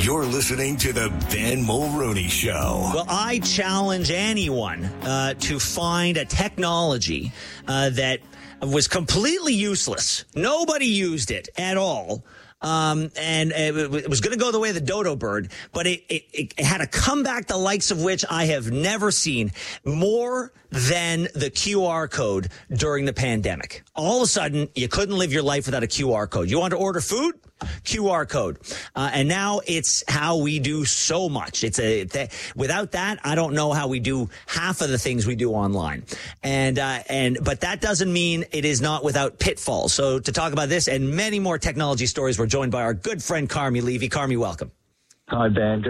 You're listening to the Ben Mulroney Show. Well, I challenge anyone to find a technology that was completely useless. Nobody used it at all. And it was going to go the way of the dodo bird, but it had a comeback the likes of which I have never seen, more than the QR code during the pandemic. All of a sudden, you couldn't live your life without a QR code. You want to order food? QR code. And now it's how we do so much. Without that, I don't know how we do half of the things we do online. But that doesn't mean it is not without pitfalls. So to talk about this and many more technology stories, we're joined by our good friend Carmi Levy. Carmi, welcome. Hi, Ben.